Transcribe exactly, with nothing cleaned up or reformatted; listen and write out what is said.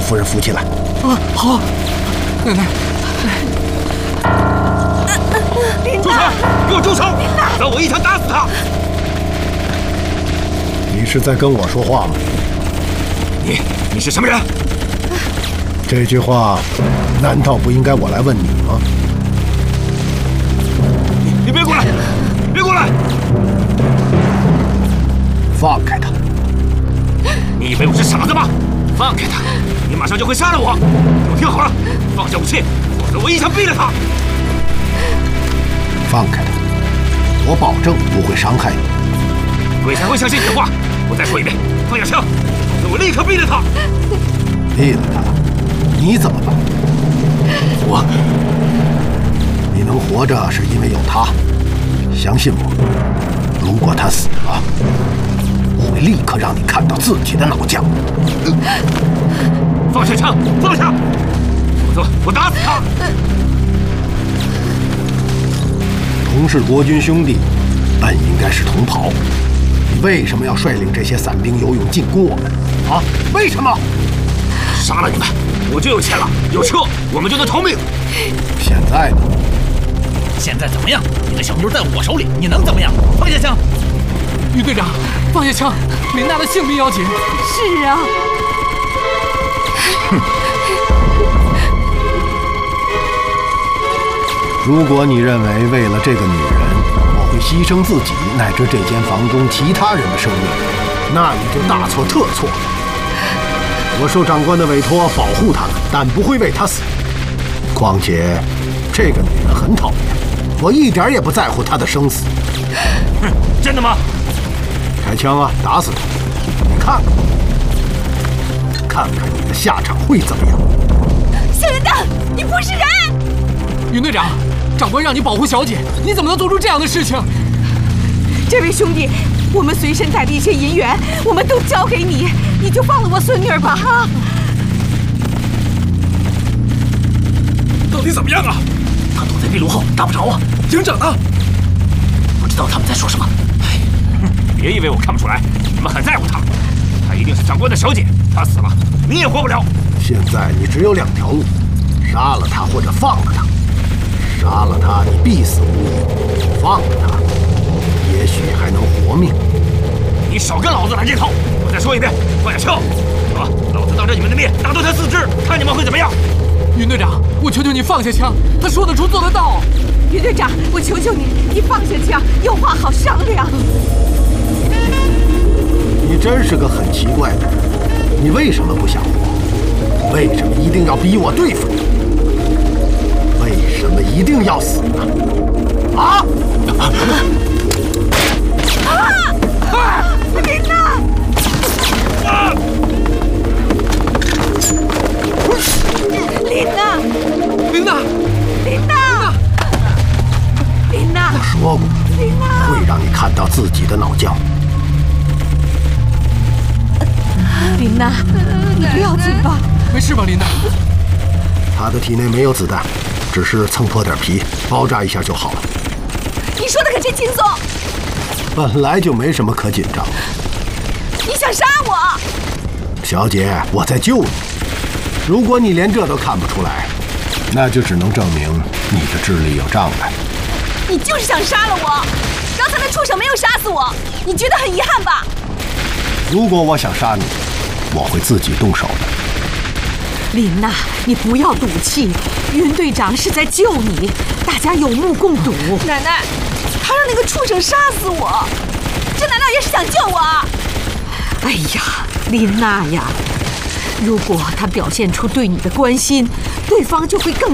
夫人扶起来。 啊，好，奶奶。 住手！给我住手！让我一枪打死他！ 你是在跟我说话吗？ 你你是什么人？ 这句话难道不应该我来问你吗？ 你你别过来！别过来！ 放开他！ 你以为我是傻子吗？放开他！你马上就会杀了我！给我听好了，放下武器，否则我一枪毙了他！ 放开他！我保证不会伤害你。 鬼才会相信你的话！我再说一遍，放下枪，否则我立刻毙了他！ 毙了他，你怎么办？ 我， 你能活着是因为有他。相信我，如果他死了，我会立刻让你看到自己的脑浆。 放下枪，放下，否则我打死他！ 同是国军兄弟，本应该是同袍，你为什么要率领这些散兵游勇进攻我们？啊，为什么？ 杀了你们，我就有钱了，有车，我们就能逃命。 现在呢？ 现在怎么样？你的小妞在我手里，你能怎么样？放下枪！ 于队长，放下枪，琳娜的性命要紧。 是啊。 哼。如果你认为为了这个女人，我会牺牲自己乃至这间房中其他人的生命，那你就大错特错了。我受长官的委托保护他们，但不会为他死。况且，这个女人很讨厌，我一点也不在乎她的生死。 哼，真的吗？ 开枪啊，打死他！你看看，看看你的下场会怎么样？ 小人蛋，你不是人！ 云队长，长官让你保护小姐，你怎么能做出这样的事情？ 这位兄弟，我们随身带的一些银元，我们都交给你，你就放了我孙女儿吧！哈！ 到底怎么样啊？ 他躲在壁炉后，打不着啊。 营长呢？ 不知道他们在说什么。 哎，别以为我看不出来，你们很在乎他。她一定是长官的小姐，她死了，你也活不了。 现在你只有两条路：杀了他或者放了他。杀了他，你必死无疑；放了他，也许还能活命。 你少跟老子来这套！我再说一遍，放下枪！啊，老子当着你们的面打断他四肢，看你们会怎么样！ 云队长，我求求你放下枪，他说得出做得到。 云队长，我求求你，你放下枪，有话好商量。 你真是个很奇怪的人，你为什么不想活？为什么一定要逼我对付你？为什么一定要死呢？啊！ 啊！琳娜！ 啊！ 琳娜！ 琳娜！ 琳娜！琳娜！ 我说过， 琳娜会让你看到自己的脑浆。 琳娜，你不要紧吧？ 没事吧，琳娜？ 他的体内没有子弹，只是蹭破点皮，包扎一下就好了。 你说的可真轻松。 本来就没什么可紧张的。 你想杀我？ 小姐，我在救你。如果你连这都看不出来，那就只能证明你的智力有障碍。 你就是想杀了我。刚才那畜生没有杀死我，你觉得很遗憾吧？ 如果我想杀你，我会自己动手的。 琳娜，你不要赌气，云队长是在救你，大家有目共睹。奶奶，他让那个畜生杀死我，这难道也是想救我？哎呀，琳娜呀，如果他表现出对你的关心，对方就会更